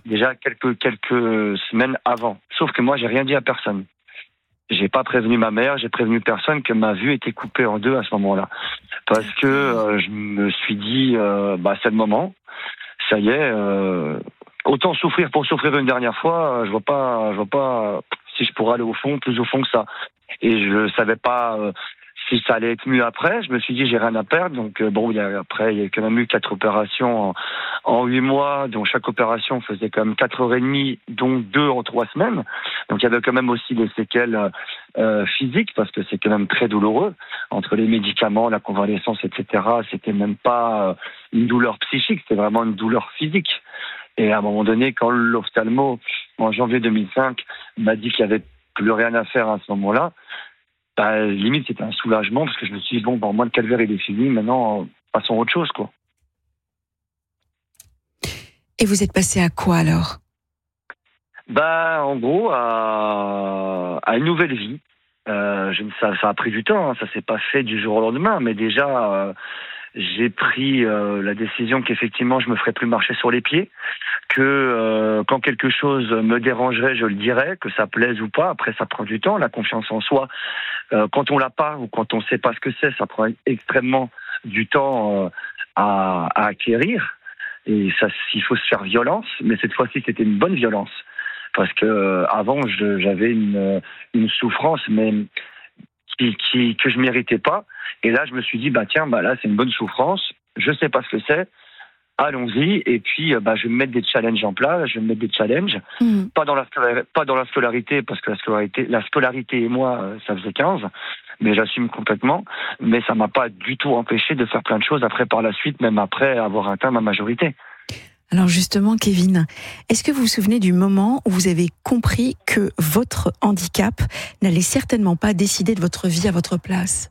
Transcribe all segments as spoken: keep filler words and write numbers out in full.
déjà quelques quelques semaines avant. Sauf que moi, j'ai rien dit à personne. J'ai pas prévenu ma mère, j'ai prévenu personne que ma vue était coupée en deux à ce moment-là, parce que euh, je me suis dit, euh, bah c'est le moment, ça y est, euh, autant souffrir pour souffrir une dernière fois. Je vois pas, je vois pas si je pourrais aller au fond, plus au fond que ça. Et je savais pas euh, si ça allait être mieux après. Je me suis dit, j'ai rien à perdre. Donc euh, bon, il y a, après, il y a quand même eu quatre opérations en, en huit mois, dont chaque opération faisait quand même quatre heures et demie, dont deux en trois semaines. Donc il y avait quand même aussi des séquelles euh, physiques, parce que c'est quand même très douloureux. Entre les médicaments, la convalescence, et cetera, c'était même pas euh, une douleur psychique, c'était vraiment une douleur physique. Et à un moment donné, quand l'ophtalmo, en janvier deux mille cinq, m'a dit qu'il y avait plus rien à faire à ce moment-là, bah, limite, c'était un soulagement, parce que je me suis dit, bon, bon, moi, le calvaire, il est fini, maintenant, passons à autre chose, quoi. Et vous êtes passé à quoi, alors? Bah, en gros, à, à une nouvelle vie. Euh, je, ça, ça a pris du temps, hein, ça s'est pas fait du jour au lendemain, mais déjà, euh, j'ai pris euh, la décision qu'effectivement, je me ferais plus marcher sur les pieds, que euh, quand quelque chose me dérangerait, je le dirais, que ça plaise ou pas. Après, ça prend du temps, la confiance en soi. Euh, quand on l'a pas ou quand on sait pas ce que c'est, ça prend extrêmement du temps euh, à, à acquérir. Et ça, il faut se faire violence, mais cette fois-ci, c'était une bonne violence. Parce que euh, avant, je, j'avais une, une souffrance, mais qui, qui, que je méritais pas. Et là, je me suis dit, bah tiens, bah là, c'est une bonne souffrance. Je sais pas ce que c'est. Allons-y. Et puis, euh, bah, je vais me mettre des challenges en place. Je vais me mettre des challenges. Mmh. Pas dans la pas dans la scolarité, parce que la scolarité, la scolarité et moi, euh, ça faisait quinze. Mais j'assume complètement. Mais ça m'a pas du tout empêché de faire plein de choses après, par la suite, même après avoir atteint ma majorité. Alors justement, Kevin, est-ce que vous vous souvenez du moment où vous avez compris que votre handicap n'allait certainement pas décider de votre vie à votre place?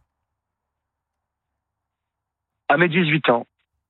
À mes dix-huit ans.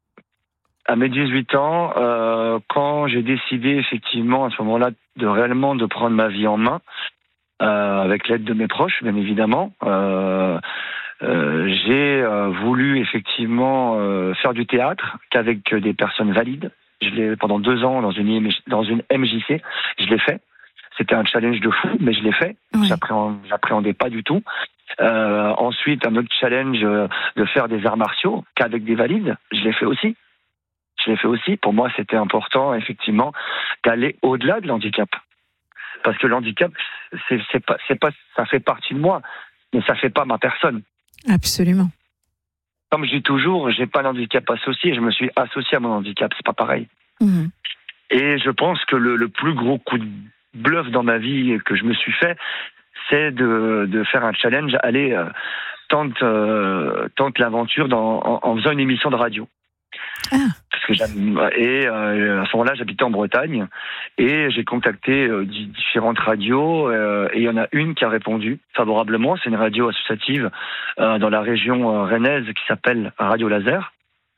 À mes dix-huit ans, euh, quand j'ai décidé effectivement à ce moment-là de réellement de prendre ma vie en main, euh, avec l'aide de mes proches, bien évidemment, euh, euh, j'ai euh, voulu effectivement euh, faire du théâtre qu'avec des personnes valides. Je l'ai pendant deux ans dans une dans une M J C, je l'ai fait. C'était un challenge de fou, mais je l'ai fait. Oui. J'appréhendais, j'appréhendais pas du tout. Euh, ensuite, un autre challenge euh, de faire des arts martiaux qu'avec des valides, je l'ai fait aussi. Je l'ai fait aussi. Pour moi, c'était important, effectivement, d'aller au-delà de l'handicap. Parce que l'handicap, c'est, c'est pas, c'est pas, ça fait partie de moi, mais ça fait pas ma personne. Absolument. Comme je dis toujours, j'ai pas d'handicap associé, je me suis associé à mon handicap, c'est pas pareil. Mmh. Et je pense que le, le plus gros coup de bluff dans ma vie que je me suis fait, c'est de, de faire un challenge, aller euh, tente, euh, tente l'aventure dans, en, en faisant une émission de radio. Ah. Parce que j'aime, et euh, à ce moment-là, j'habitais en Bretagne et j'ai contacté euh, différentes radios euh, et il y en a une qui a répondu favorablement. C'est une radio associative euh, dans la région euh, rennaise qui s'appelle Radio Laser.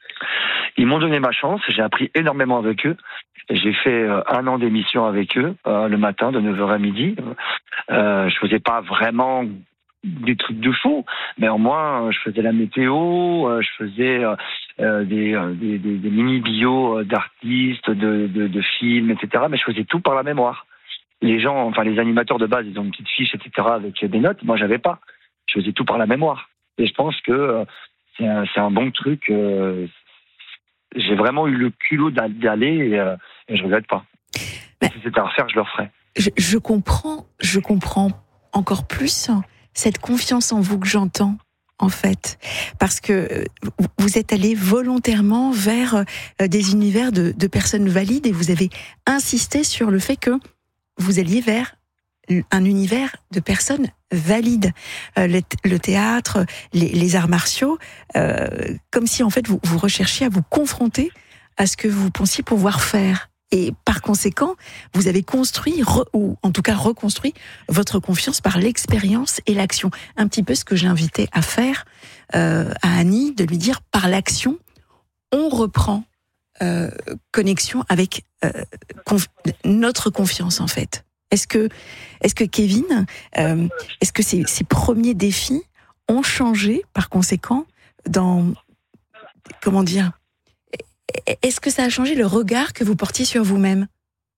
Ils m'ont donné ma chance, j'ai appris énormément avec eux. J'ai fait euh, un an d'émission avec eux euh, le matin de neuf heures à midi. Euh, je faisais pas vraiment des trucs de fou, mais au moins je faisais la météo, euh, je faisais euh, des, euh, des, des, des mini-bios d'artistes, de, de, de films, et cetera. Mais je faisais tout par la mémoire. Les gens, enfin les animateurs de base, ils ont une petite fiche, et cetera avec des notes. Moi, j'avais pas. Je faisais tout par la mémoire. Et je pense que euh, c'est, un, c'est un bon truc. Euh, j'ai vraiment eu le culot d'aller et, euh, et je regrette pas. Mais si c'était à refaire, je le referais. Je, je comprends, je comprends encore plus cette confiance en vous que j'entends, en fait, parce que vous êtes allé volontairement vers des univers de, de personnes valides et vous avez insisté sur le fait que vous alliez vers un univers de personnes valides. Euh, le, le théâtre, les, les arts martiaux, euh, comme si en fait vous, vous recherchiez à vous confronter à ce que vous pensiez pouvoir faire. Et par conséquent, vous avez construit, re, ou en tout cas reconstruit, votre confiance par l'expérience et l'action. Un petit peu ce que j'ai invité à faire euh, à Annie, de lui dire par l'action, on reprend euh, connexion avec euh, conf, notre confiance en fait. Est-ce que, est-ce que Kevin, euh, est-ce que ces, ces premiers défis ont changé par conséquent dans, comment dire, est-ce que ça a changé le regard que vous portiez sur vous-même ?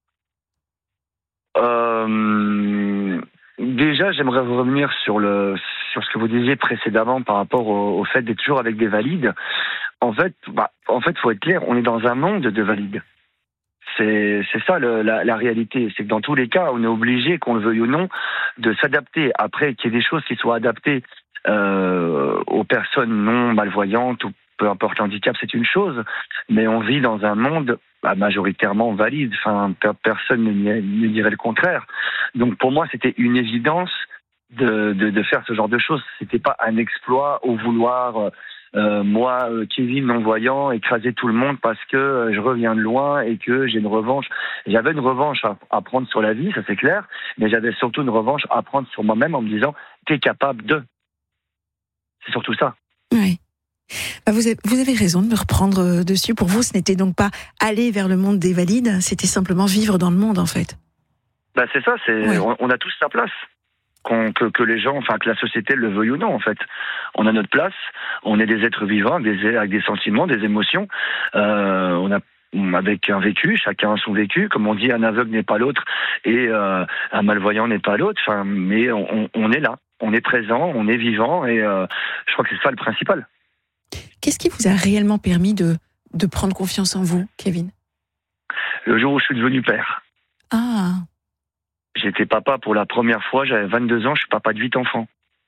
euh, déjà, j'aimerais revenir sur le sur ce que vous disiez précédemment par rapport au, au fait d'être toujours avec des valides. En fait, bah, en fait, faut être clair, on est dans un monde de valides. C'est, c'est ça le, la, la réalité. C'est que dans tous les cas, on est obligé, qu'on le veuille ou non, de s'adapter. Après, qu'il y ait des choses qui soient adaptées euh, aux personnes non malvoyantes ou peu importe l'handicap, c'est une chose. Mais on vit dans un monde bah, majoritairement valide. Enfin, personne ne, ne dirait le contraire. Donc pour moi, c'était une évidence de, de, de faire ce genre de choses. C'était pas un exploit au vouloir... Euh, moi, Kevin, non-voyant, écraser tout le monde parce que euh, je reviens de loin et que j'ai une revanche. J'avais une revanche à, à prendre sur la vie, ça c'est clair, mais j'avais surtout une revanche à prendre sur moi-même en me disant « t'es capable de ». C'est surtout ça. Oui. Bah vous, avez, vous avez raison de me reprendre dessus. Pour vous, ce n'était donc pas aller vers le monde des valides, c'était simplement vivre dans le monde, en fait. Bah c'est ça, c'est, oui. on, on a tous sa place. Qu'on, que, que les gens, enfin que la société le veuille ou non, en fait. On a notre place, on est des êtres vivants, des, avec des sentiments, des émotions. Euh, on a avec un vécu, chacun a son vécu. Comme on dit, un aveugle n'est pas l'autre et euh, un malvoyant n'est pas l'autre. Enfin, mais on, on est là, on est présent, on est vivant et euh, je crois que c'est ça le principal. Qu'est-ce qui vous a réellement permis de, de prendre confiance en vous, Kevin ? Le jour où je suis devenu père. Ah. J'étais papa pour la première fois, j'avais vingt-deux ans, je suis papa de huit enfants.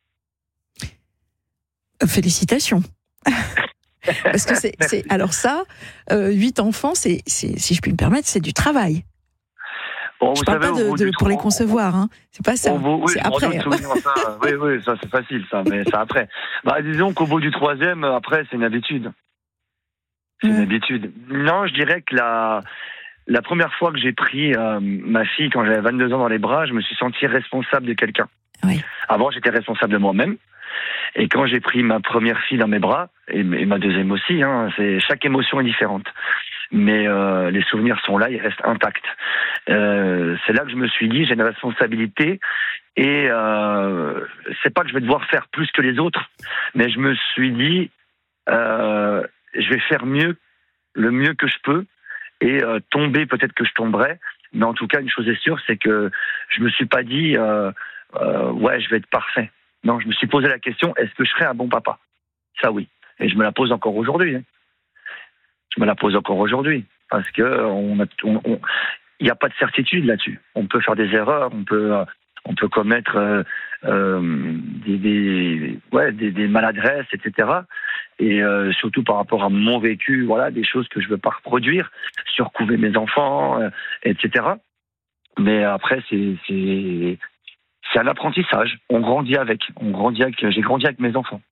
Félicitations. Parce que c'est, c'est alors ça, euh, huit enfants, c'est, c'est, si je puis me permettre, c'est du travail. Bon, je vous parle savez, pas de, de, pour les concevoir, hein. C'est pas ça. Vous, oui, c'est après. Ça, oui, oui, ça c'est facile, ça, mais ça après. Bah, disons qu'au bout du troisième, après, c'est une habitude. C'est mmh. une habitude. Non, je dirais que la La première fois que j'ai pris euh, ma fille, quand j'avais vingt-deux ans dans les bras, je me suis senti responsable de quelqu'un. Oui. Avant, j'étais responsable de moi-même. Et quand j'ai pris ma première fille dans mes bras, et, et ma deuxième aussi, hein, c'est, chaque émotion est différente. Mais euh, les souvenirs sont là, ils restent intacts. Euh, c'est là que je me suis dit, j'ai une responsabilité. Et euh, c'est pas que je vais devoir faire plus que les autres, mais je me suis dit, euh, je vais faire mieux, le mieux que je peux. Et euh, tomber, peut-être que je tomberai, mais en tout cas, une chose est sûre, c'est que je me suis pas dit, euh, euh, ouais, je vais être parfait. Non, je me suis posé la question, est-ce que je serai un bon papa ? Ça, oui. Et je me la pose encore aujourd'hui. Hein. Je me la pose encore aujourd'hui, parce que on a, on, on, y a pas de certitude là-dessus. On peut faire des erreurs, on peut, euh, on peut commettre euh, euh, des, des, ouais, des, des maladresses, et cetera. Et euh, surtout par rapport à mon vécu, voilà, des choses que je veux pas reproduire, surcouver mes enfants, euh, et cetera. Mais après, c'est, c'est, c'est un apprentissage. On grandit avec. On grandit avec. J'ai grandi avec mes enfants.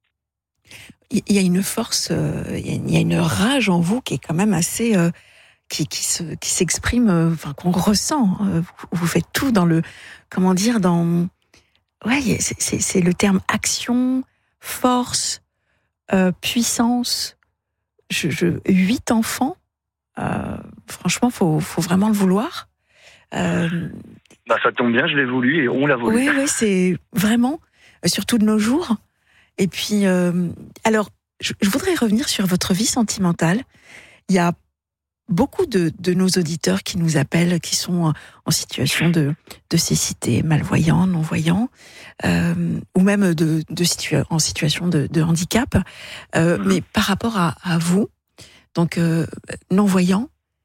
Il y a une force, euh, il y a une rage en vous qui est quand même assez, euh, qui, qui se, qui s'exprime, euh, enfin qu'on ressent. Euh, vous, vous faites tout dans le, comment dire, dans, ouais, c'est, c'est, c'est le terme action, force. Euh, puissance, je, je, huit enfants, euh, franchement, faut, faut vraiment le vouloir. Euh, bah, ça tombe bien, je l'ai voulu et on l'a voulu. Oui, oui, c'est vraiment, surtout de nos jours. Et puis, euh, alors, je, je voudrais revenir sur votre vie sentimentale. Il y a beaucoup de, de nos auditeurs qui nous appellent, qui sont en situation de, de cécité, malvoyants, non-voyants, euh, ou même de, de situa- en situation de, de handicap. Euh, mmh. Mais par rapport à, à vous, donc euh, non-voyant,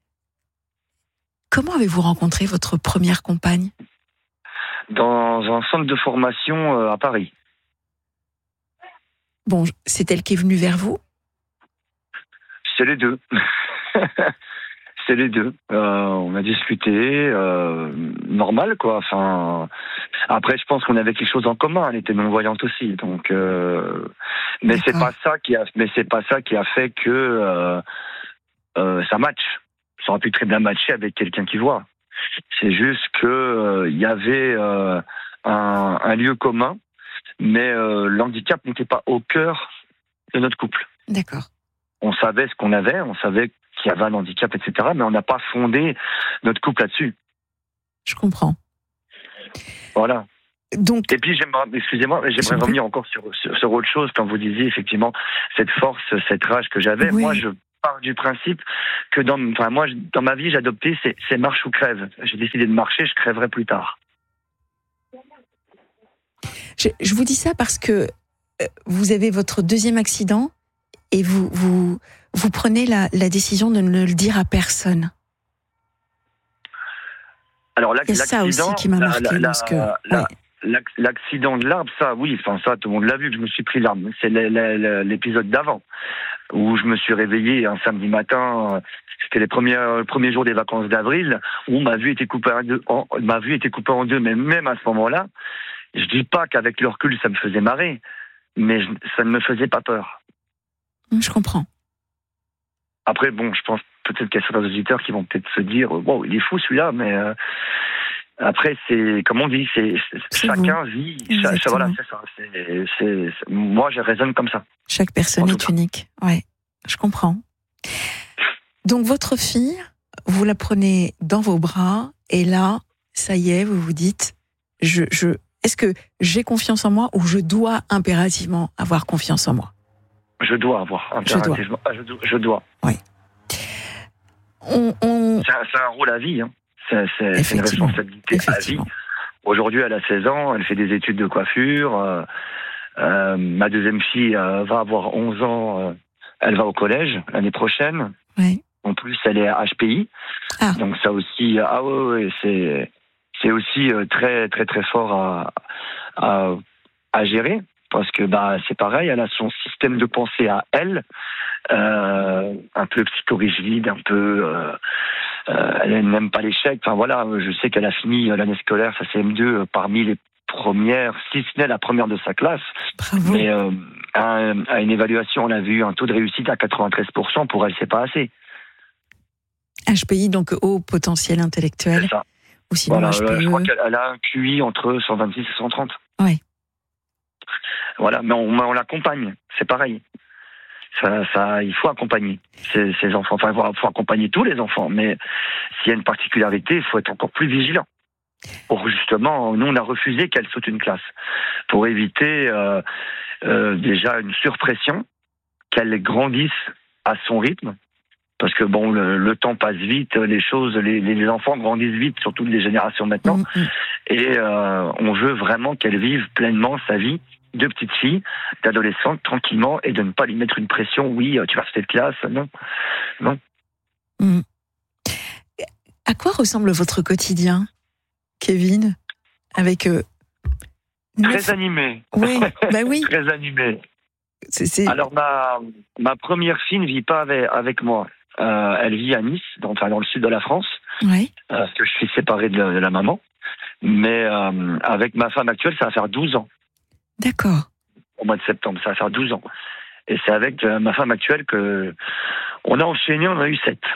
comment avez-vous rencontré votre première compagne ? Dans un centre de formation euh, à Paris. Bon, c'est elle qui est venue vers vous ? C'est les deux. C'est les deux. Euh, on a discuté, euh, normal quoi. Enfin, après, je pense qu'on avait quelque chose en commun. Elle était non-voyante aussi, donc. Euh, mais D'accord. c'est pas ça qui a, mais c'est pas ça qui a fait que euh, euh, ça match. Ça aurait pu très bien matcher avec quelqu'un qui voit. C'est juste que il euh, y avait euh, un, un lieu commun, mais euh, l'handicap n'était pas au cœur de notre couple. D'accord. On savait ce qu'on avait, on savait qu'il y avait un handicap, et cetera, mais on n'a pas fondé notre couple là-dessus. Je comprends. Voilà. Donc, et puis, j'aimerais, excusez-moi, j'aimerais revenir encore sur, sur, sur autre chose, quand vous disiez, effectivement, cette force, cette rage que j'avais. Oui. Moi, je pars du principe que dans, enfin, moi, dans ma vie, j'ai adopté, c'est, c'est marche ou crève. J'ai décidé de marcher, je crèverai plus tard. Je, je vous dis ça parce que vous avez votre deuxième accident et vous, vous, vous prenez la, la décision de ne le dire à personne. Alors, il y a ça aussi qui m'a marqué. La, la, parce que, la, ouais. L'accident de l'arbre, ça, oui, enfin ça, tout le monde l'a vu que je me suis pris l'arbre. C'est l'épisode d'avant où je me suis réveillé un samedi matin. C'était les premiers, le premier jour des vacances d'avril où ma vue était coupée en deux. En, ma vue était coupée en deux, mais même à ce moment-là, je dis pas qu'avec le recul ça me faisait marrer, mais je, ça ne me faisait pas peur. Je comprends. Après, bon, je pense peut-être qu'il y a certains auditeurs qui vont peut-être se dire, bon, il est fou celui-là, mais euh, après, c'est, comme on dit, c'est, c'est chacun vous. vit, ça, ça, voilà, c'est ça. C'est, c'est, c'est, moi, je raisonne comme ça. Chaque personne est cas. unique. Ouais, je comprends. Donc, votre fille, vous la prenez dans vos bras, et là, ça y est, vous vous dites, je, je, est-ce que j'ai confiance en moi ou je dois impérativement avoir confiance en moi? Je dois avoir impérativement. Je dois. Je dois. Oui. On, on... C'est, un, c'est un rôle à vie. Hein. C'est, c'est, c'est une responsabilité à vie. Aujourd'hui, elle a seize ans, elle fait des études de coiffure. Euh, euh, ma deuxième fille euh, va avoir onze ans, euh, elle va au collège l'année prochaine. Oui. En plus, elle est à H P I. Ah. Donc ça aussi, ah ouais, ouais c'est, c'est aussi euh, très, très, très fort à, à, à gérer. Parce que bah c'est pareil, elle a son système de pensée à elle, euh, un peu psychorigide, un peu, euh, euh, elle n'aime pas l'échec. Enfin voilà, je sais qu'elle a fini l'année scolaire, sa C M deux, parmi les premières, si ce n'est la première de sa classe. Bravo. Mais euh, à, à une évaluation, on a vu un taux de réussite à quatre-vingt-treize pour cent. Pour elle, c'est pas assez. H P I, donc haut potentiel intellectuel. C'est ça. Ou sinon voilà, H P E. je crois qu'elle a un Q I entre cent vingt-six et cent trente. Oui. Voilà, mais on, on l'accompagne, c'est pareil. Ça, ça, il faut accompagner ces, ces enfants. Enfin, il faut accompagner tous les enfants, mais s'il y a une particularité, il faut être encore plus vigilant. Pour justement, nous, on a refusé qu'elle saute une classe, pour éviter euh, euh, déjà une surpression, qu'elle grandisse à son rythme. Parce que bon, le, le temps passe vite, les choses, les, les enfants grandissent vite, surtout les générations maintenant. Mmh. Et euh, on veut vraiment qu'elle vive pleinement sa vie de petite fille, d'adolescente, tranquillement, et de ne pas lui mettre une pression. Oui, tu vas rester de classe, non, non. Mmh. À quoi ressemble votre quotidien, Kevin, avec euh, très neuf... animé. Oui, bah oui. Très animé. C'est, c'est... Alors ma ma première fille ne vit pas avec, avec moi. Euh, elle vit à Nice, dans, enfin, dans le sud de la France, oui. euh, parce que je suis séparé de la, de la maman. Mais euh, avec ma femme actuelle, ça va faire douze ans. D'accord. Au mois de septembre, ça va faire douze ans. Et c'est avec euh, ma femme actuelle que on a enchaîné, on a eu sept.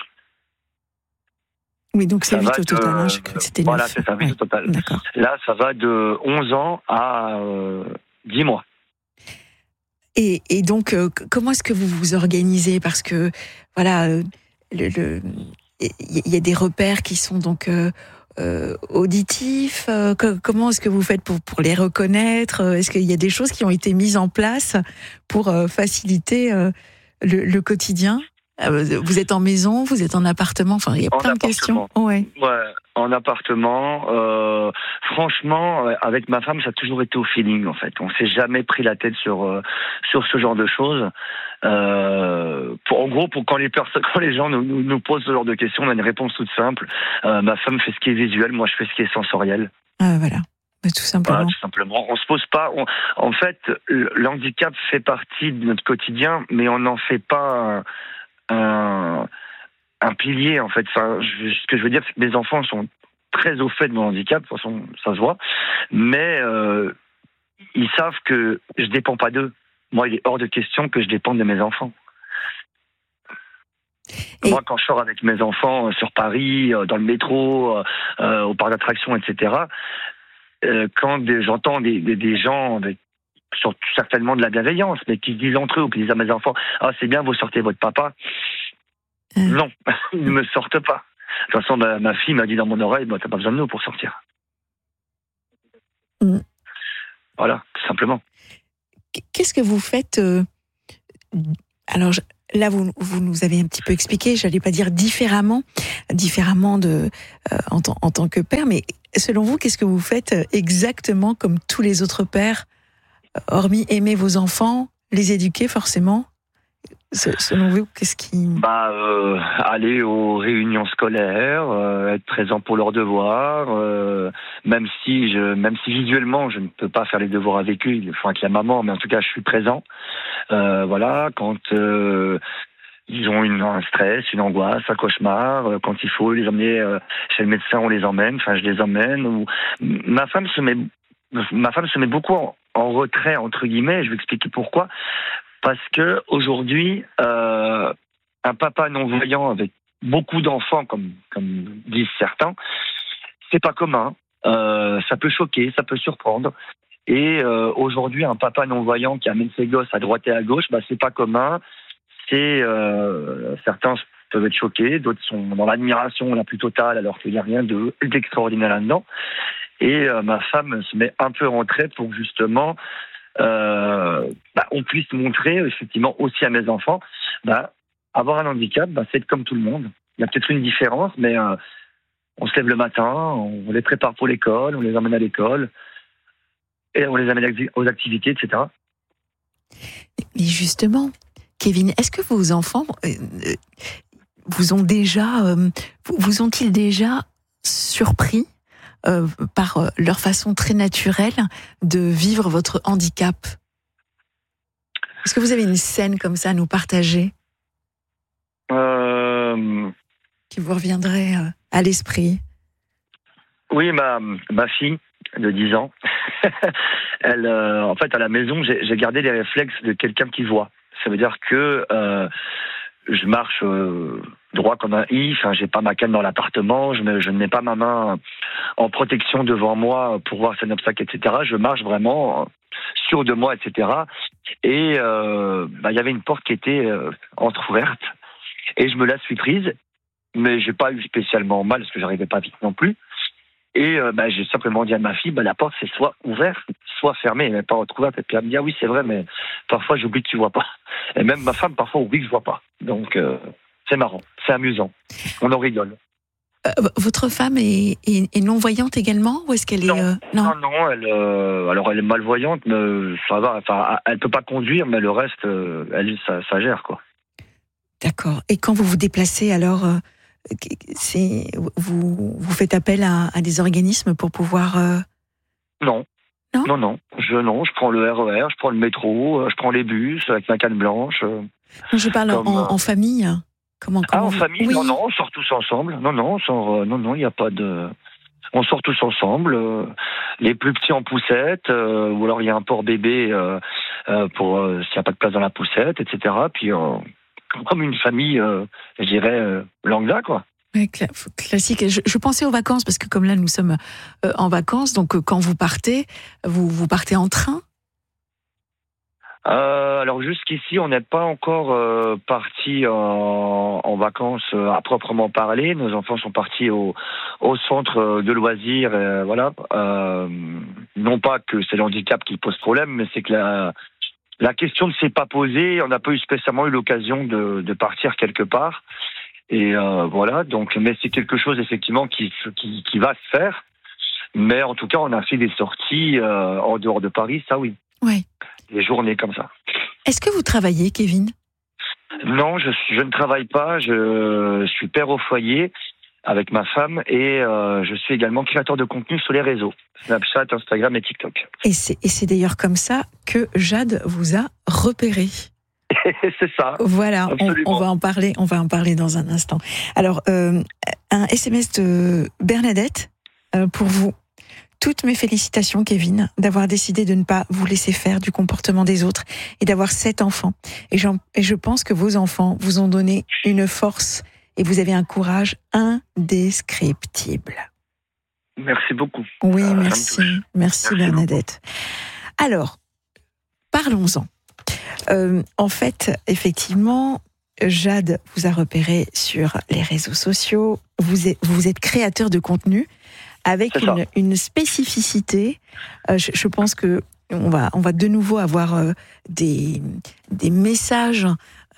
Oui, donc c'est huit au total. Hein, j'ai cru que c'était voilà, neuf. c'est ça, huit oui. au total. D'accord. Là, ça va de onze ans à euh, dix mois. Et, et donc, euh, comment est-ce que vous vous organisez? Parce que, voilà, euh, il le, y a des repères qui sont donc euh, euh, auditifs. Euh, que, comment est-ce que vous faites pour, pour les reconnaître? Est-ce qu'il y a des choses qui ont été mises en place pour euh, faciliter euh, le, le quotidien? Vous êtes en maison, vous êtes en appartement, enfin, il y a plein de questions. Ouais. ouais, en appartement. Euh, franchement, avec ma femme, ça a toujours été au feeling, en fait. On s'est jamais pris la tête sur euh, sur ce genre de choses. Euh, pour, en gros, pour quand les personnes, quand les gens nous, nous, nous posent ce genre de questions, on a une réponse toute simple. Euh, ma femme fait ce qui est visuel, moi je fais ce qui est sensoriel. Ah, voilà. Tout simplement. Voilà, tout simplement. On se pose pas. On, en fait, le handicap fait partie de notre quotidien, mais on n'en fait pas Un, un pilier, en fait. Enfin, je, ce que je veux dire, c'est que mes enfants sont très au fait de mon handicap, de toute façon, ça se voit, mais euh, ils savent que je dépends pas d'eux. Moi, il est hors de question que je dépende de mes enfants. Et moi, quand je sors avec mes enfants euh, sur Paris, euh, dans le métro, euh, euh, au parc d'attractions, et cetera, euh, quand des, j'entends des, des, des gens avec sur certainement de la bienveillance, mais qui disent entre eux, ou qui disent à mes enfants, ah, c'est bien, vous sortez votre papa. Mmh. Non, ils ne me sortent pas. De toute façon, ma, ma fille m'a dit dans mon oreille, bah, t'as pas besoin de nous pour sortir. Mmh. Voilà, tout simplement. Qu'est-ce que vous faites euh... Alors, là, vous, vous nous avez un petit peu expliqué, j'allais pas dire différemment, différemment de, euh, en, tant, en tant que père, mais selon vous, qu'est-ce que vous faites exactement comme tous les autres pères, hormis aimer vos enfants, les éduquer forcément? Selon vous, qu'est-ce qui... Bah, euh, aller aux réunions scolaires, euh, être présent pour leurs devoirs, euh, même si je, même si visuellement je ne peux pas faire les devoirs avec eux, ils le font avec la maman, mais en tout cas je suis présent. Euh, voilà, quand euh, ils ont une, un stress, une angoisse, un cauchemar, euh, quand il faut les emmener euh, chez le médecin, on les emmène. Enfin, je les emmène. Ou ma femme se met, ma femme se met beaucoup en, en retrait entre guillemets. Je vais expliquer pourquoi. Parce que aujourd'hui, euh, un papa non-voyant avec beaucoup d'enfants, comme comme disent certains, c'est pas commun. Euh, ça peut choquer, ça peut surprendre. Et euh, aujourd'hui, un papa non-voyant qui amène ses gosses à droite et à gauche, bah c'est pas commun. C'est euh, certains peuvent être choqués, d'autres sont dans l'admiration la plus totale, alors qu'il n'y a rien de d'extraordinaire là-dedans. Et euh, ma femme se met un peu en retrait pour justement Euh, bah, on puisse montrer effectivement aussi à mes enfants, bah, avoir un handicap, bah, c'est être comme tout le monde. Il y a peut-être une différence, mais euh, on se lève le matin, on les prépare pour l'école, on les emmène à l'école, et on les amène aux activités, et cetera. Mais justement, Kevin, est-ce que vos enfants euh, vous ont déjà, euh, vous ont-ils déjà surpris Euh, par leur façon très naturelle de vivre votre handicap? Est-ce que vous avez une scène comme ça à nous partager euh... qui vous reviendrait à l'esprit? Oui, ma, ma fille de dix ans, elle, euh, en fait, à la maison, j'ai, j'ai gardé les réflexes de quelqu'un qui voit. Ça veut dire que euh, je marche euh, droit comme un i, enfin, j'ai pas ma canne dans l'appartement, je, me, je ne mets pas ma main en protection devant moi pour voir si c'est un obstacle, et cetera. Je marche vraiment sûr de moi, et cetera. Et euh, bah, y avait une porte qui était euh, entrouverte et je me la suis prise, mais j'ai pas eu spécialement mal parce que j'arrivais pas vite non plus. Et euh, bah, j'ai simplement dit à ma fille, bah, la porte c'est soit ouverte, soit fermée, elle n'est pas entrouverte. Et puis elle me dit, ah oui c'est vrai, mais parfois j'oublie que tu vois pas. Et même ma femme parfois oublie que je vois pas. Donc euh, c'est marrant, c'est amusant, on en rigole. Euh, votre femme est, est, est non-voyante également, ou est-ce qu'elle est... Non, euh, non, non, non, elle, euh, alors elle est malvoyante, mais ça va, enfin, elle peut pas conduire, mais le reste, euh, elle, ça, ça gère, quoi. D'accord. Et quand vous vous déplacez, alors, euh, c'est, vous, vous faites appel à, à des organismes pour pouvoir... Euh... Non. Non, non, non. Je, non, je prends le R E R, je prends le métro, je prends les bus avec ma canne blanche. Je parle comme, en, en famille. Comment, comment ah, en vous... famille, oui. non, non, on sort tous ensemble. Non, non, on sort, euh, non, non, il n'y a pas de... On sort tous ensemble, euh, les plus petits en poussette, euh, ou alors il y a un port bébé euh, euh, pour euh, s'il n'y a pas de place dans la poussette, et cetera. Puis euh, comme une famille, euh, je dirais, euh, lambda, quoi. Ouais, cl- classique. Je, je pensais aux vacances, parce que comme là nous sommes euh, en vacances, donc euh, quand vous partez, vous, vous partez en train? Euh, alors jusqu'ici, on n'est pas encore euh, parti en, en vacances euh, à proprement parler. Nos enfants sont partis au, au centre de loisirs, euh, voilà. Euh, non pas que c'est le handicap qui pose problème, mais c'est que la, la question ne s'est pas posée. On n'a pas eu spécialement eu l'occasion de, de partir quelque part. Et euh, voilà. Donc, mais c'est quelque chose effectivement qui, qui, qui va se faire. Mais en tout cas, on a fait des sorties euh, en dehors de Paris, ça oui. Ouais. Des journées comme ça. Est-ce que vous travaillez, Kevin? Non, je, je ne travaille pas. Je, je suis père au foyer avec ma femme et euh, je suis également créateur de contenu sur les réseaux, Snapchat, Instagram et TikTok. Et c'est, et c'est d'ailleurs comme ça que Jade vous a repéré. C'est ça. Voilà, on, on va en parler, on va en parler dans un instant. Alors, euh, un S M S de Bernadette euh, pour vous. Toutes mes félicitations, Kevin, d'avoir décidé de ne pas vous laisser faire du comportement des autres et d'avoir sept enfants. Et, j'en, et je pense que vos enfants vous ont donné une force et vous avez un courage indescriptible. Merci beaucoup. Oui, euh, merci. Merci, merci Bernadette. Beaucoup. Alors, parlons-en. Euh, en fait, effectivement, Jade vous a repéré sur les réseaux sociaux. Vous êtes, vous êtes créateur de contenu avec une, une spécificité. Euh, je, je pense que on va, on va de nouveau avoir euh, des, des messages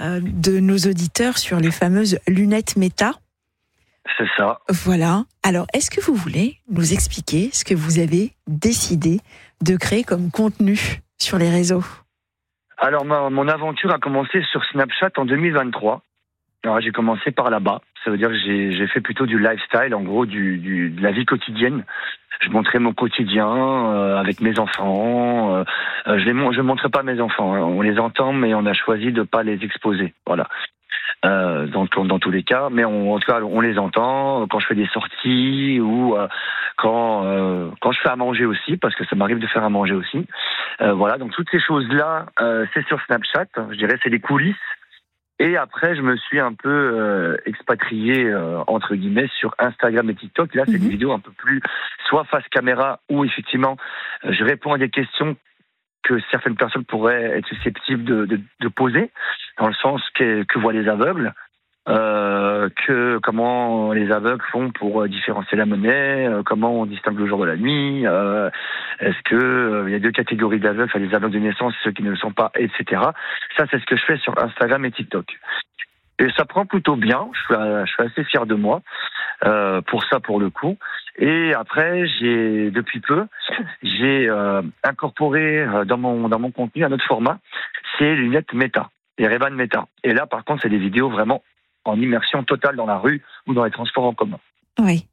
euh, de nos auditeurs sur les fameuses lunettes méta. C'est ça. Voilà. Alors, est-ce que vous voulez nous expliquer ce que vous avez décidé de créer comme contenu sur les réseaux ? Alors, ma, mon aventure a commencé sur Snapchat en deux mille vingt-trois. Alors, j'ai commencé par là-bas. Ça veut dire que j'ai, j'ai fait plutôt du lifestyle, en gros, du, du, de la vie quotidienne. Je montrais mon quotidien euh, avec mes enfants. Euh, je ne montrais pas mes enfants. Hein. On les entend, mais on a choisi de ne pas les exposer. Voilà. Euh, dans, dans tous les cas, mais on, en tout cas, on les entend quand je fais des sorties ou euh, quand euh, quand je fais à manger aussi, parce que ça m'arrive de faire à manger aussi. Euh, voilà, donc toutes ces choses-là, euh, c'est sur Snapchat. Je dirais, c'est les coulisses. Et après, je me suis un peu euh, expatrié euh, entre guillemets sur Instagram et TikTok. Là, c'est mmh. des vidéos un peu plus soit face caméra ou effectivement, euh, je réponds à des questions que certaines personnes pourraient être susceptibles de, de, de poser, dans le sens que, que voient les aveugles, euh, que comment les aveugles font pour différencier la monnaie, euh, comment on distingue le jour de la nuit, euh, est-ce que euh, il y a deux catégories d'aveugles, enfin, les aveugles de naissance et ceux qui ne le sont pas, et cetera. Ça, c'est ce que je fais sur Instagram et TikTok. Et ça prend plutôt bien, je suis, je suis assez fier de moi euh, pour ça, pour le coup. Et après, j'ai depuis peu, j'ai euh, incorporé dans mon dans mon contenu un autre format, c'est les lunettes méta, les Ray-Ban méta. Et là, par contre, c'est des vidéos vraiment en immersion totale dans la rue ou dans les transports en commun. Oui.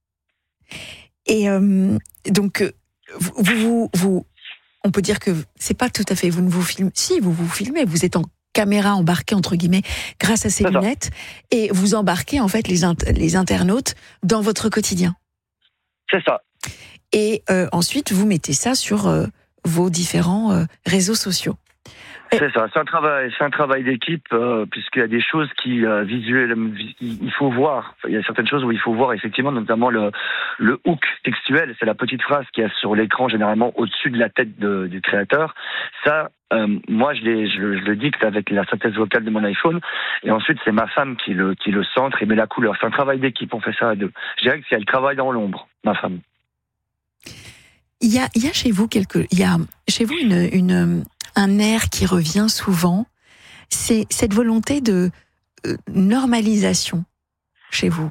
Et euh, donc, vous, vous, vous, on peut dire que c'est pas tout à fait, vous ne vous filmez, si vous vous filmez, vous êtes en caméra embarquée entre guillemets grâce à ces c'est lunettes ça. Et vous embarquez en fait les, int- les internautes dans votre quotidien. C'est ça. Et euh, ensuite vous mettez ça sur euh, vos différents euh, réseaux sociaux. C'est ça, c'est un travail, c'est un travail d'équipe euh, puisqu'il y a des choses qui euh, visuelles, il faut voir. Il y a certaines choses où il faut voir effectivement, notamment le le hook textuel, c'est la petite phrase qui est sur l'écran généralement au-dessus de la tête de, du créateur. Ça, euh, moi je, l'ai, je, je le dicte avec la synthèse vocale de mon iPhone et ensuite c'est ma femme qui le qui le centre et met la couleur. C'est un travail d'équipe, on fait ça à deux. Je dirais que c'est elle travaille dans l'ombre, ma femme. Il y a il y a chez vous quelque il y a chez vous une une un air qui revient souvent, c'est cette volonté de euh, normalisation chez vous,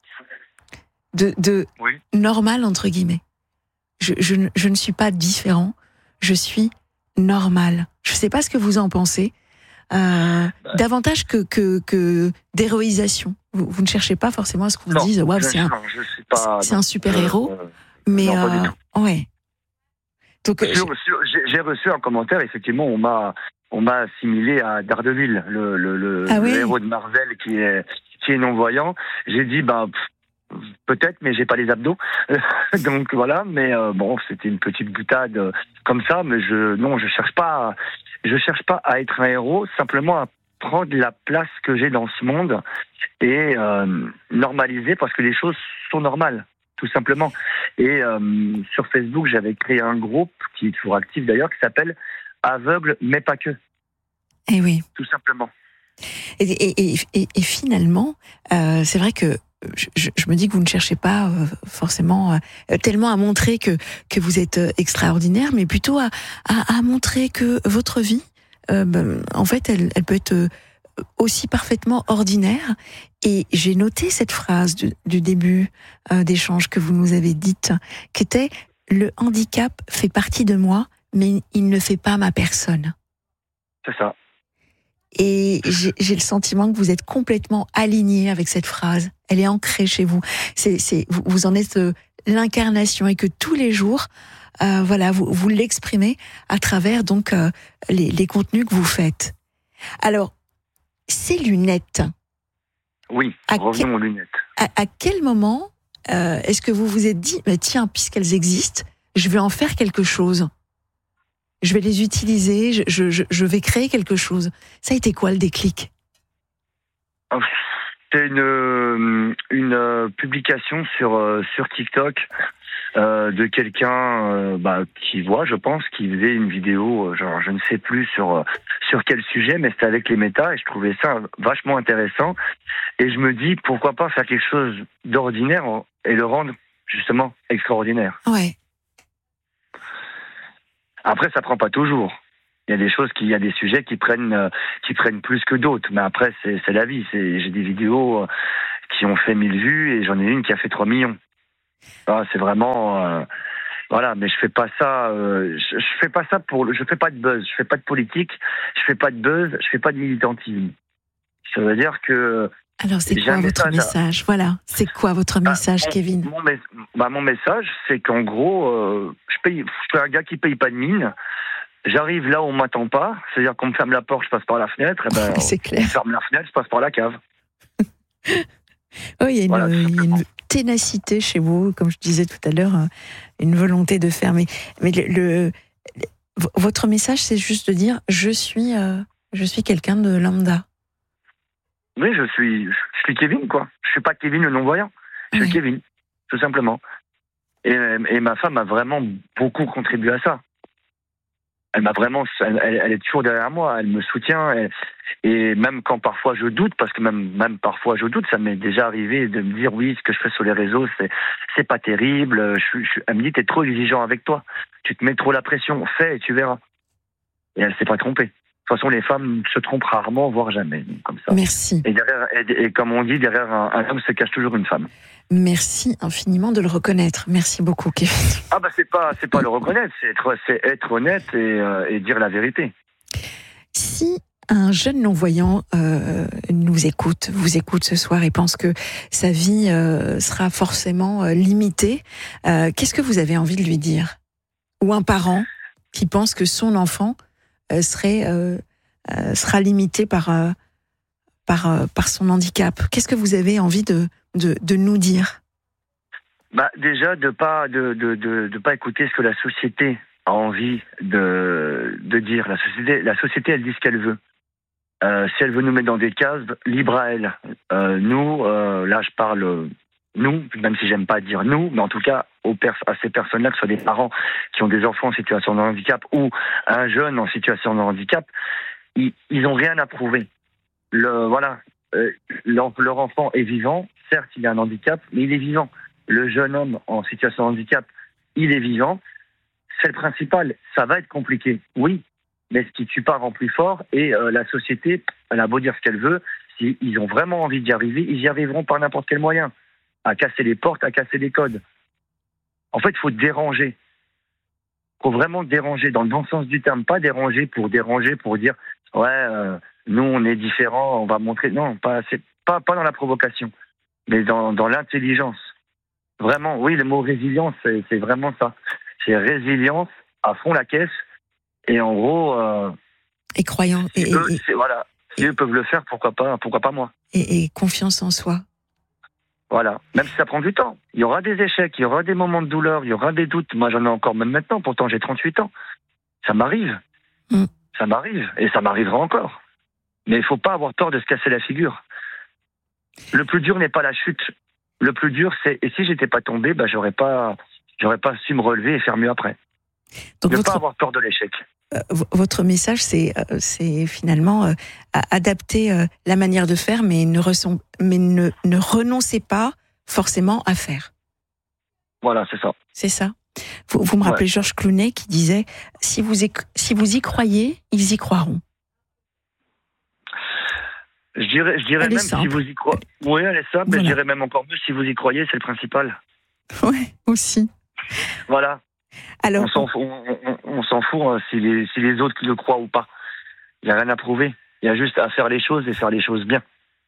de, de oui. normal entre guillemets. Je, je, je ne suis pas différent, je suis normal. Je ne sais pas ce que vous en pensez, euh, bah. davantage que, que, que d'héroïsation. Vous, vous ne cherchez pas forcément à ce qu'on se dise, waouh, c'est un, pas, c'est un super non, héros, euh, mais non, euh, ouais. Donc, sur, sur, j'ai, j'ai reçu un commentaire, effectivement, on m'a, on m'a assimilé à Daredevil, le, le, le, ah oui. le héros de Marvel qui est, qui est non-voyant. J'ai dit, bah, pff, peut-être, mais j'ai pas les abdos. Donc voilà, mais euh, bon, c'était une petite boutade euh, comme ça, mais je, non, je cherche pas, à, je cherche pas à être un héros, simplement à prendre la place que j'ai dans ce monde et euh, normaliser parce que les choses sont normales. Tout simplement. Et euh, sur Facebook, j'avais créé un groupe qui est toujours actif d'ailleurs, qui s'appelle Aveugle mais pas que. Et oui. Tout simplement. Et, et, et, et finalement, euh, c'est vrai que je, je me dis que vous ne cherchez pas euh, forcément euh, tellement à montrer que que vous êtes euh, extraordinaire, mais plutôt à, à, à montrer que votre vie, euh, ben, en fait, elle, elle peut être euh, aussi parfaitement ordinaire. Et j'ai noté cette phrase du, du début euh, d'échange que vous nous avez dite, qui était « Le handicap fait partie de moi, mais il ne fait pas ma personne ». C'est ça. Et j'ai, j'ai le sentiment que vous êtes complètement aligné avec cette phrase. Elle est ancrée chez vous. C'est, c'est, vous, vous en êtes euh, l'incarnation et que tous les jours, euh, voilà, vous, vous l'exprimez à travers donc euh, les, les contenus que vous faites. Alors, ces lunettes. Oui, à revenons que, aux lunettes. À, à quel moment euh, est-ce que vous vous êtes dit, bah, tiens, puisqu'elles existent, je vais en faire quelque chose. Je vais les utiliser, je, je, je vais créer quelque chose. Ça a été quoi le déclic ? C'était une, une publication sur, sur TikTok euh, de quelqu'un euh, bah, qui voit, je pense, qui faisait une vidéo, genre je ne sais plus sur, sur quel sujet, mais c'était avec les méta et je trouvais ça vachement intéressant. Et je me dis, pourquoi pas faire quelque chose d'ordinaire et le rendre justement extraordinaire. Ouais. Après, ça prend pas toujours. Il y a des choses, qui, il y a des sujets qui prennent, euh, qui prennent plus que d'autres. Mais après, c'est, c'est la vie. C'est, j'ai des vidéos euh, qui ont fait mille vues et j'en ai une qui a fait trois millions. Ah, c'est vraiment, euh, voilà. Mais je fais pas ça. Euh, je, je fais pas ça pour. Je fais pas de buzz. Je fais pas de politique. Je fais pas de buzz. Je fais pas de militantisme. Ça veut dire que. Alors, c'est quoi votre message, message Voilà, c'est quoi votre message, bah, Kevin mon, mes, bah, mon message, c'est qu'en gros, euh, je paye. Je suis un gars qui paye pas de mine. J'arrive là où on m'attend pas, c'est-à-dire qu'on me ferme la porte, je passe par la fenêtre, et ben, c'est clair. On me ferme la fenêtre, je passe par la cave. Oh, il y a une, voilà, il y a une ténacité chez vous, comme je disais tout à l'heure, une volonté de faire. Mais, mais le, le, votre message, c'est juste de dire, je suis, euh, je suis quelqu'un de lambda. Oui, je suis, je suis Kevin, quoi. Je suis pas Kevin le non-voyant. Je suis oui. Kevin, tout simplement. Et, et ma femme a vraiment beaucoup contribué à ça. Elle m'a vraiment, elle, elle est toujours derrière moi, elle me soutient, elle, et même quand parfois je doute, parce que même, même parfois je doute, ça m'est déjà arrivé de me dire oui, ce que je fais sur les réseaux, c'est, c'est pas terrible. Je, je, elle me dit, t'es trop exigeant avec toi, tu te mets trop la pression, fais et tu verras. Et elle s'est pas trompée. De toute façon, les femmes se trompent rarement, voire jamais, comme ça. Merci. Et derrière, et, et comme on dit, derrière un, un homme se cache toujours une femme. Merci infiniment de le reconnaître. Merci beaucoup, Kevin. Ah bah c'est pas c'est pas le reconnaître, c'est être c'est être honnête et, euh, et dire la vérité. Si un jeune non-voyant euh, nous écoute, vous écoute ce soir et pense que sa vie euh, sera forcément euh, limitée, euh, qu'est-ce que vous avez envie de lui dire ? Ou un parent qui pense que son enfant euh, serait euh, euh, sera limité par euh, par euh, par son handicap. Qu'est-ce que vous avez envie de de, de nous dire ? Bah déjà de pas de, de de de pas écouter ce que la société a envie de de dire. La société la société elle dit ce qu'elle veut. Euh, si elle veut nous mettre dans des cases, libre à elle. Euh, nous euh, là je parle nous, même si j'aime pas dire nous, mais en tout cas aux pers- à ces personnes-là, que ce soit des parents qui ont des enfants en situation de handicap ou un jeune en situation de handicap, ils ils ont rien à prouver. Le voilà. Euh, leur, leur enfant est vivant, certes il a un handicap, mais il est vivant. Le jeune homme en situation de handicap, il est vivant. C'est le principal. Ça va être compliqué, oui, mais ce qui tue pas rend plus fort. Et euh, la société, elle a beau dire ce qu'elle veut, s'ils ont vraiment envie d'y arriver, ils y arriveront par n'importe quel moyen. À casser les portes, à casser les codes. En fait, il faut déranger. Il faut vraiment déranger, dans le bon sens du terme. Pas déranger pour déranger, pour dire « ouais, euh, nous, on est différents, on va montrer... » Non, pas, c'est pas, pas dans la provocation, mais dans, dans l'intelligence. Vraiment, oui, le mot résilience, c'est, c'est vraiment ça. C'est résilience à fond la caisse. Et en gros... Euh, et croyant... Si et, eux, et, c'est, voilà, si et, eux peuvent le faire, pourquoi pas, pourquoi pas moi. Et, et confiance en soi. Voilà, même si ça prend du temps. Il y aura des échecs, il y aura des moments de douleur, il y aura des doutes. Moi, j'en ai encore même maintenant, pourtant j'ai trente-huit ans. Ça m'arrive. Mm. Ça m'arrive, et ça m'arrivera encore. Mais il ne faut pas avoir tort de se casser la figure. Le plus dur n'est pas la chute. Le plus dur, c'est... Et si j'étais pas tombé, bah, j'aurais pas, j'aurais pas su me relever et faire mieux après. Donc ne votre... pas avoir peur de l'échec. Euh, votre message, c'est, euh, c'est finalement euh, adapter euh, la manière de faire, mais, ne, ressom... mais ne, ne renoncez pas forcément à faire. Voilà, c'est ça. C'est ça. Vous, vous me rappelez ouais. Georges Clooney qui disait si vous, y... si vous y croyez, ils y croiront. Je dirais, je dirais même si vous y croyez. Oui, elle est simple, voilà. Mais je dirais même encore mieux si vous y croyez, c'est le principal. Oui, aussi. Voilà. Alors, on s'en fout, on, on, on s'en fout hein, si, les, si les autres le croient ou pas. Il n'y a rien à prouver. Il y a juste à faire les choses et faire les choses bien.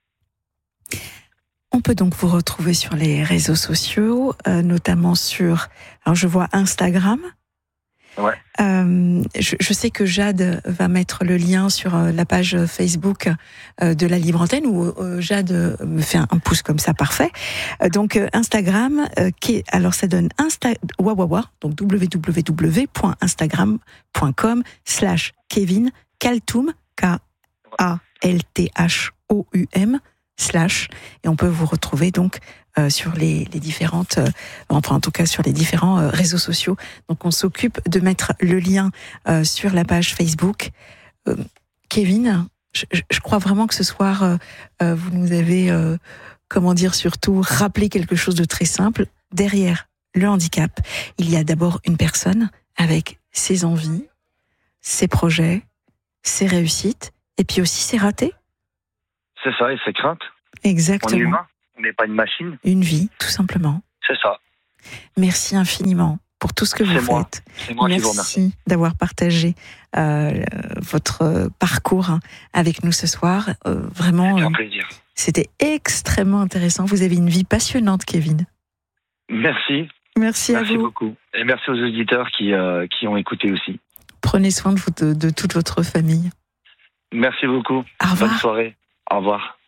On peut donc vous retrouver sur les réseaux sociaux, euh, notamment sur, alors je vois Instagram. Ouais. Euh, je, je sais que Jade va mettre le lien sur la page Facebook de la Libre Antenne où Jade me fait un pouce comme ça, parfait. Donc Instagram, qui, alors ça donne Insta, wawawa, donc www.instagram.com slash Kevin Kaltoum, K A L T H O U M, slash, et on peut vous retrouver donc Euh, sur les, les différentes, euh, enfin en tout cas sur les différents euh, réseaux sociaux. Donc on s'occupe de mettre le lien euh, sur la page Facebook. Euh, Kevin, je, je crois vraiment que ce soir euh, euh, vous nous avez, euh, comment dire, surtout rappelé quelque chose de très simple. Derrière le handicap, il y a d'abord une personne avec ses envies, ses projets, ses réussites, et puis aussi ses ratés. C'est ça, et ses craintes. Exactement. On est humain, on n'est pas une machine. Une vie, tout simplement. C'est ça. Merci infiniment pour tout ce que vous C'est moi. faites. C'est moi qui vous remercie. Merci d'avoir partagé euh, votre parcours avec nous ce soir. Euh, vraiment, c'est un euh, plaisir. C'était extrêmement intéressant. Vous avez une vie passionnante, Kevin. Merci. Merci, merci à vous. beaucoup. Et merci aux auditeurs qui, euh, qui ont écouté aussi. Prenez soin de, vous, de, de toute votre famille. Merci beaucoup. Au revoir. Bonne soirée. Au revoir.